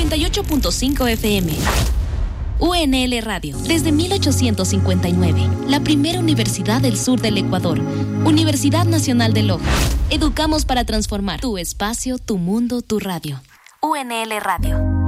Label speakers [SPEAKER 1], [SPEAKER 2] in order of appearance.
[SPEAKER 1] 98.5 FM. UNL Radio, desde 1859, la primera universidad del sur del Ecuador, Universidad Nacional de Loja. Educamos para transformar tu espacio, tu mundo, tu radio. UNL Radio.